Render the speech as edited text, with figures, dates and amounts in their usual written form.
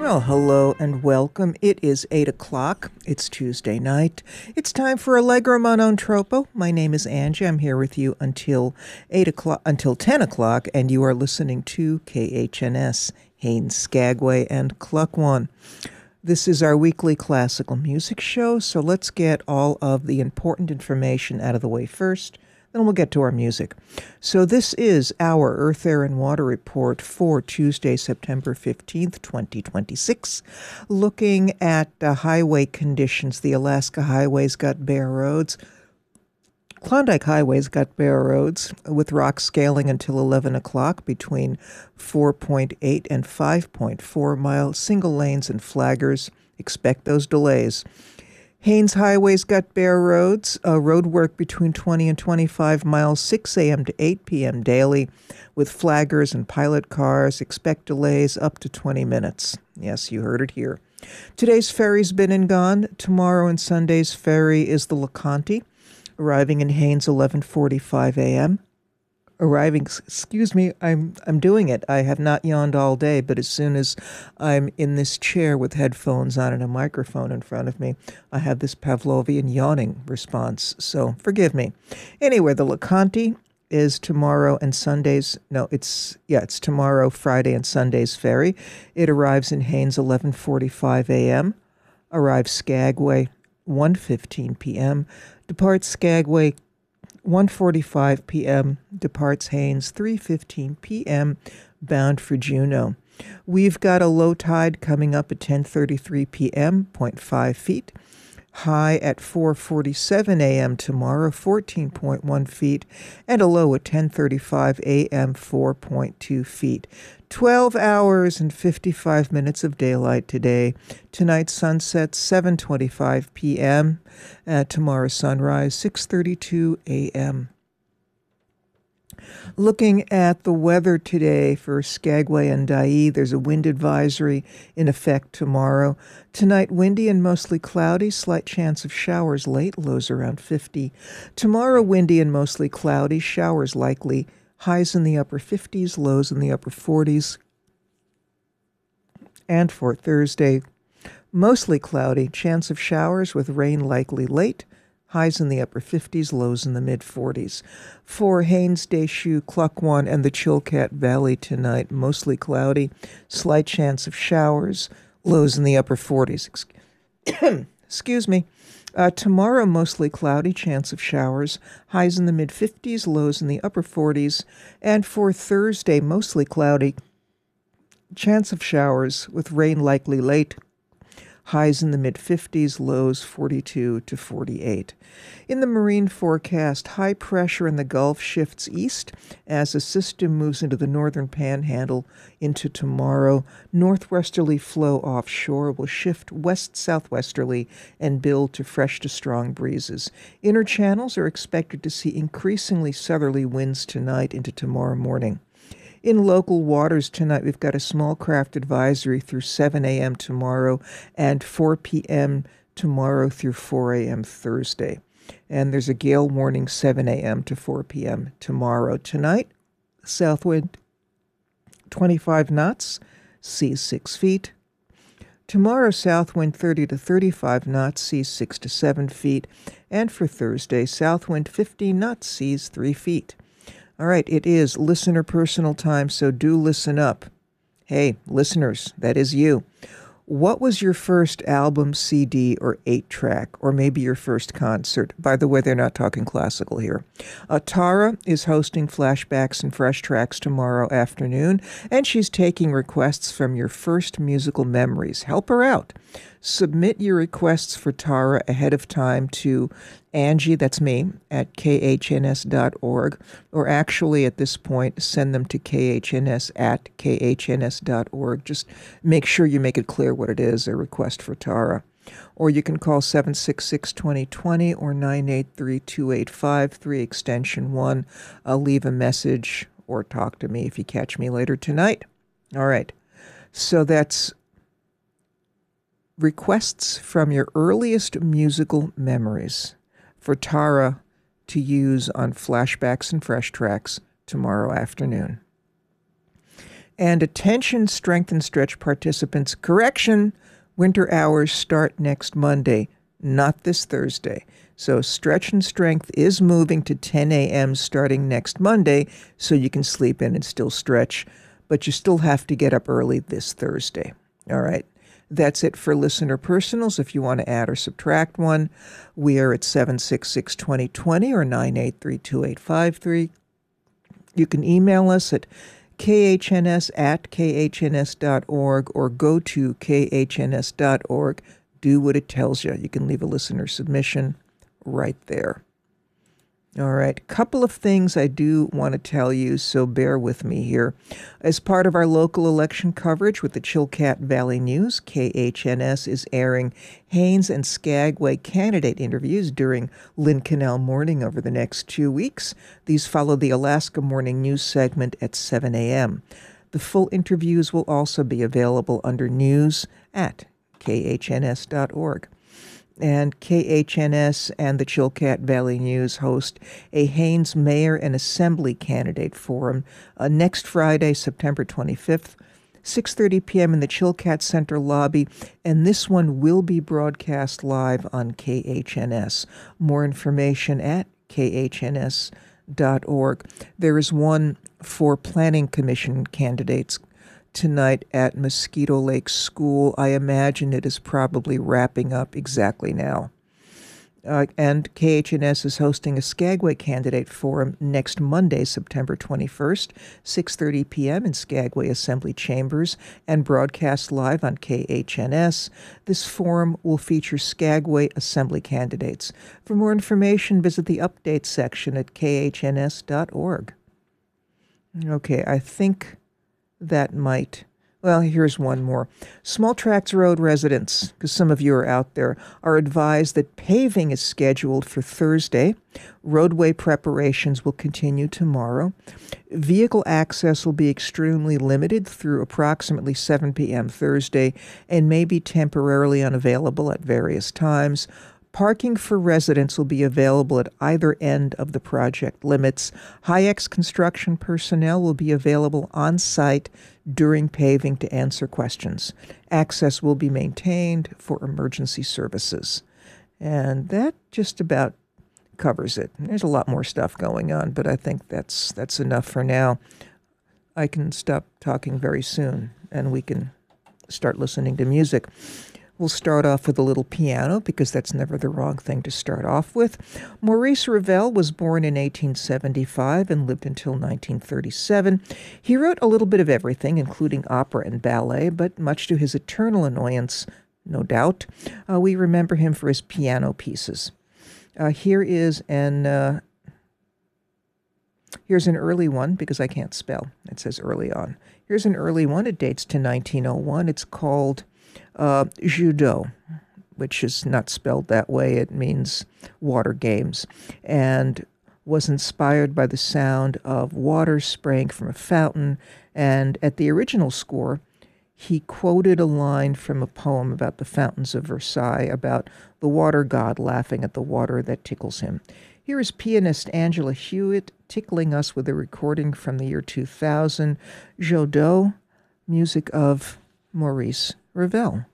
Well, hello and welcome. It is 8 o'clock. It's Tuesday night. It's time for Allegro non Tropo. My name is Angie. I'm here with you until 8 o'clock, until 10 o'clock, and you are listening to KHNS, Haines, Skagway, and Cluckwan. This is our weekly classical music show, so let's get all of the important information out of the way first. Then we'll get to our music. So this is our Earth, Air, and Water report for Tuesday, September 15th, 2026. Looking at highway conditions, the Alaska highways got bare roads. Klondike Highway's got bare roads with rock scaling until 11 o'clock between 4.8 and 5.4 miles, single lanes and flaggers. Expect those delays. Haines Highway's got bare roads, road work between 20 and 25 miles, 6 a.m. to 8 p.m. daily, with flaggers and pilot cars. Expect delays up to 20 minutes. Yes, you heard it here. Today's ferry's been and gone. Tomorrow and Sunday's ferry is the LeConte, arriving in Haines 11:45 a.m. I'm doing it. I have not yawned all day, but as soon as I'm in this chair with headphones on and a microphone in front of me, I have this Pavlovian yawning response, so forgive me. Anyway, the LeConte is tomorrow and Sunday's, it's tomorrow, Friday, and Sunday's ferry. It arrives in Haines 11:45 a.m., arrives Skagway 1:15 p.m., departs Skagway 1:45 p.m., departs Haines 3:15 p.m., bound for Juneau. We've got a low tide coming up at 10:33 p.m., 0.5 feet. High at 4:47 a.m. tomorrow, 14.1 feet, and a low at 10:35 a.m., 4.2 feet. 12 hours and 55 minutes of daylight today. Tonight's sunset, 7:25 p.m. Tomorrow's sunrise, 6:32 a.m. Looking at the weather today for Skagway and Dyea, there's a wind advisory in effect tomorrow. Tonight, windy and mostly cloudy, slight chance of showers late, lows around 50. Tomorrow, windy and mostly cloudy, showers likely, highs in the upper 50s, lows in the upper 40s. And for Thursday, mostly cloudy, chance of showers with rain likely late, highs in the upper 50s, lows in the mid-40s. For Haines, Deschutes, Cluckwan, and the Chilkat Valley tonight, mostly cloudy, slight chance of showers, lows in the upper 40s. Excuse me. Tomorrow, mostly cloudy, chance of showers, highs in the mid-50s, lows in the upper 40s. And for Thursday, mostly cloudy, chance of showers with rain likely late, highs in the mid-50s, lows 42 to 48. In the marine forecast, high pressure in the Gulf shifts east as a system moves into the northern panhandle into tomorrow. Northwesterly flow offshore will shift west-southwesterly and build to fresh to strong breezes. Inner channels are expected to see increasingly southerly winds tonight into tomorrow morning. In local waters tonight, we've got a small craft advisory through 7 a.m. tomorrow and 4 p.m. tomorrow through 4 a.m. Thursday. And there's a gale warning 7 a.m. to 4 p.m. tomorrow. Tonight, south wind 25 knots, seas 6 feet. Tomorrow, south wind 30 to 35 knots, seas 6 to 7 feet. And for Thursday, south wind 15 knots, seas 3 feet. All right, it is listener personal time, so do listen up. Hey, listeners, that is you. What was your first album, CD, or 8-track, or maybe your first concert? By the way, they're not talking classical here. Tara is hosting Flashbacks and Fresh Tracks tomorrow afternoon, and she's taking requests from your first musical memories. Help her out. Submit your requests for Tara ahead of time to Angie, that's me, at khns.org, or actually at this point, send them to khns at khns.org. Just make sure you make it clear what it is, a request for Tara. Or you can call 766-2020 or 983-2853, extension 1. I'll leave a message or talk to me if you catch me later tonight. All right, so that's requests from your earliest musical memories for Tara to use on Flashbacks and Fresh Tracks tomorrow afternoon. And attention, strength and stretch participants. Correction, winter hours start next Monday, not this Thursday. So stretch and strength is moving to 10 a.m. starting next Monday, so you can sleep in and still stretch, but you still have to get up early this Thursday. All right. That's it for listener personals. If you want to add or subtract one, we are at 766-2020 or 983-2853. You can email us at khns@khns.org or go to khns.org. Do what it tells you. You can leave a listener submission right there. All right, couple of things I do want to tell you, so bear with me here. As part of our local election coverage with the Chilkat Valley News, KHNS is airing Haines and Skagway candidate interviews during Lynn Canal Morning over the next 2 weeks. These follow the Alaska Morning News segment at 7 a.m. The full interviews will also be available under news at khns.org. And KHNS and the Chilkat Valley News host a Haines Mayor and Assembly Candidate Forum next Friday, September 25th, 6:30 p.m. in the Chilkat Center lobby, and this one will be broadcast live on KHNS. More information at khns.org. There is one for Planning Commission candidates tonight at Mosquito Lake School. I imagine it is probably wrapping up exactly now. And KHNS is hosting a Skagway candidate forum next Monday, September 21st, 6:30 p.m. in Skagway Assembly Chambers and broadcast live on KHNS. This forum will feature Skagway Assembly candidates. For more information, visit the updates section at khns.org. Okay, I think that might... Well, here's one more. Small Tracts Road residents, because some of you are out there, are advised that paving is scheduled for Thursday. Roadway preparations will continue tomorrow. Vehicle access will be extremely limited through approximately 7 p.m. Thursday and may be temporarily unavailable at various times. Parking for residents will be available at either end of the project limits. Hi-X construction personnel will be available on site during paving to answer questions. Access will be maintained for emergency services. And that just about covers it. There's a lot more stuff going on, but I think that's enough for now. I can stop talking very soon, and we can start listening to music. We'll start off with a little piano, because that's never the wrong thing to start off with. Maurice Ravel was born in 1875 and lived until 1937. He wrote a little bit of everything, including opera and ballet, but much to his eternal annoyance, no doubt, we remember him for his piano pieces. Here's an early one, because I can't spell. It says early on. Here's an early one. It dates to 1901. It's called Judo, which is not spelled that way. It means water games, and was inspired by the sound of water spraying from a fountain. And at the original score, he quoted a line from a poem about the fountains of Versailles, about the water god laughing at the water that tickles him. Here is pianist Angela Hewitt tickling us with a recording from the year 2000, Judo, music of Maurice Ravel.